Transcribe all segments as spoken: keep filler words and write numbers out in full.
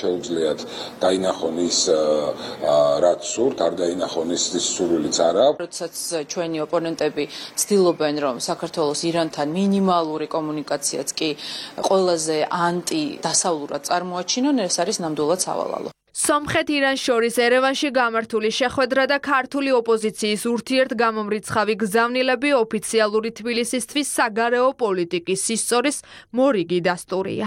შეუძლიათ დაინახონ ის რაც სურთ, არ დაინახონ ის სურვილიც არა. როდესაც ჩვენი ოპონენტები ცდილობენ, რომ საქართველოს ირანთან მინიმალური კომუნიკაციაც კი ყველაზე ანტი დასავლურად წარმოაჩინონ, ეს არის ნამდვილად სავალალო. სომხეთ ირანს შორის ერევანში გამართული შეხვედრა და ქართული ოპოზიციის ურთიერთგამომრიცხავი გზავნილები ოფიციალური თბილისისთვის საგარეო პოლიტიკის სისწორის მორიგი დასტურია.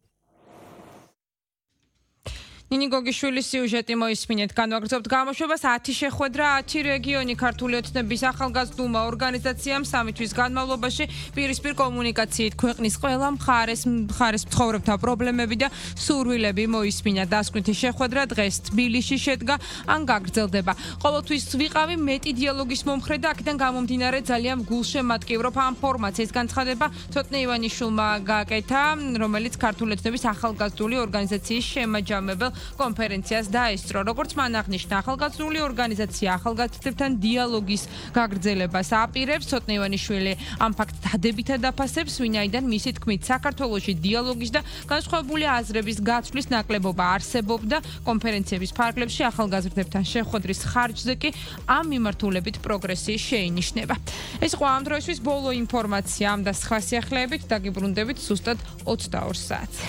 ნინი გოგიშვილის სიუჟეტი მოისმინეთ. განვაგრძობთ გამოშვებას ათი შეხვედრა ათი რეგიონი ქართული ოცნების ახალგაზრდულმა ორგანიზაციამ სამი თვის განმავლობაში პირისპირ კომუნიკაციით ქვეყნის ყველა მხარეს მხარეს მცხოვრებთა პრობლემები და სურვილები მოისმინა. დასკვნითი შეხვედრა დღეს თბილისში შედგა ან გაგრძელდება. ყოველთვის ვიყავი მეტი დიალოგის მომხრე და აქედან გამომდინარე ძალიან გულშემატკივრობ ამ ფორმაციის განცხადება ცოტნე ივანიშვილმა გააკეთა, რომელიც ქართული ოცნების ახალგაზრდული ორგანიზაციის შემაჯამებელ კონფერენციას დაესწრო. როგორც მან აღნიშნა, ახალგაზრდული ორგანიზაცია ახალგაზრდებთან დიალოგის გაგრძელებას აპირებს. ცოტნე ივანიშვილი ამ ფაქტს დადებითად აფასებს, ვინაიდან მისი თქმით, საქართველოში დიალოგის და განსხვავებული აზრების გაცვლის ნაკლებობა არსებობდა. კონფერენციების ფარგლებში ახალგაზრდებთან შეხვედრის ხარჯზე კი ამ მიმართულებით პროგრესი შეინიშნება. ეს იყო ამ დროისთვის ბოლო ინფორმაცია. ამ და სხვა სიახლეებით დაგიბრუნდებით ზუსტად ოცდაორ საათზე.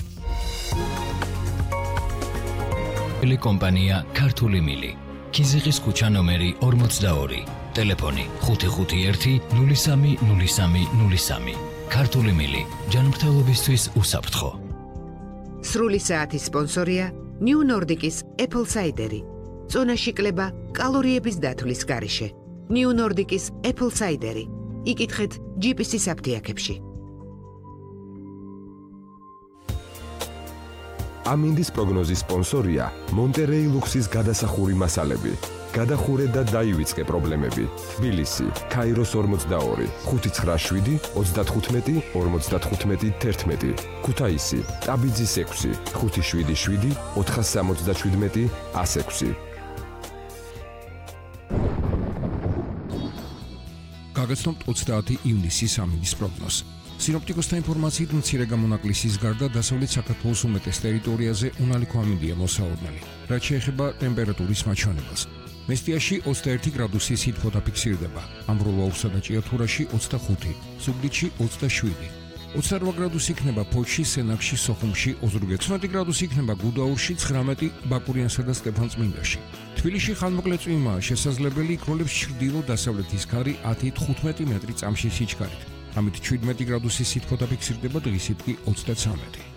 კომპანია ქართული მილი. ქიზიყის ქუჩა ნომერი ორმოცდაორი. ტელეფონი ხუთი ხუთი ერთი ნული სამი ნული სამი ნული სამი. ქართული მილი. ჯანმრთელობისთვის უსაფრთხო. სრული საათის სპონსორია New Nordic-ის Apple Cider-ი. წონაში კლება კალორიების დათვლის გარეშე. New Nordic-ის Apple Cider-ი. იკითხეთ ჯი პი სი-ის აფთიაქებში. ამინდის პროგნოზის სპონსორია მონტერეი ლუქსის გადასახური მასალები. გადახურე და დაივიწყე პრობლემები. თბილისი, ქაიროს ორმოცდაორი, ხუთი ცხრა შვიდი ოცდათხუთმეტი ორმოცდათხუთმეტი თერთმეტი. ქუთაისი, ტაბიძის ექვსი, ხუთი შვიდი შვიდი ოთხას სამოცდაშვიდმეტი ას ექვსი. გაგაცნობთ ოცდაათი ივნისის ამინდის პროგნოზს. სინოპტიკოსთა ინფორმაციით მცირე გამონაკლისის გარდა დასავლეთ საქართველოს უმეტეს ტერიტორიაზე უნალიქო ამინდია მოსაოდნელი. რაც შეეხება ტემპერატურის მაჩვენებელს. მესტიაში ოცდაერთი გრადუსი სითბო დაფიქსირდება. ამბროლაურსა და ჭიათურაში ოცდახუთი, ზუგდიდში ოცდაშვიდი. ოცდარვა გრადუსი იქნება ფოთში, სენაკში, სოხუმში, ოზურგეთში. ოცდაათი გრადუსი იქნება გუდაურში, ცხრამეტი ბაკურიანსა და სტეფანწმინდაში. თბილისში ხანმოკლე წვიმაა შესაძლებელი, იქროლებს ჩრდილო-დასავლეთის ქარი ათი თხუთმეტი მეტრი წამში სიჩქარით. ამით შვიდმეტი გრადუსი სითბო დაფიქსირდება, დღისით კი ოცდაცამეტი.